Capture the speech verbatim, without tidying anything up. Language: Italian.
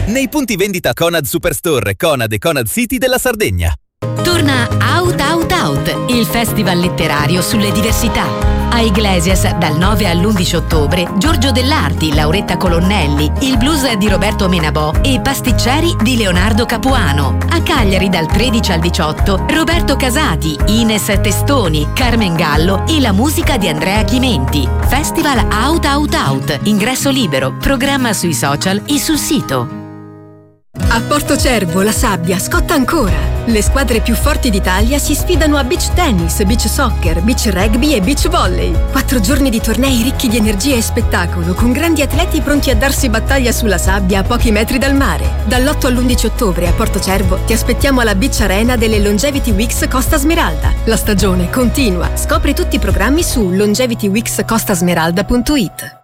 nei punti vendita Conad Superstore, Conad e Conad City della Sardegna. Torna Out Out Out, il festival letterario sulle diversità. A Iglesias dal nove all'undici ottobre Giorgio Dell'Arti, Lauretta Colonnelli, il blues di Roberto Menabò e Pasticceri di Leonardo Capuano. A Cagliari dal tredici al diciotto Roberto Casati, Ines Testoni, Carmen Gallo e la musica di Andrea Chimenti. Festival Out Out Out, ingresso libero, programma sui social e sul sito. A Porto Cervo la sabbia scotta ancora. Le squadre più forti d'Italia si sfidano a beach tennis, beach soccer, beach rugby e beach volley. Quattro giorni di tornei ricchi di energia e spettacolo, con grandi atleti pronti a darsi battaglia sulla sabbia a pochi metri dal mare. Dall'otto all'undici ottobre a Porto Cervo ti aspettiamo alla Beach Arena delle Longevity Weeks Costa Smeralda. La stagione continua. Scopri tutti i programmi su longevity weeks costa smeralda punto it.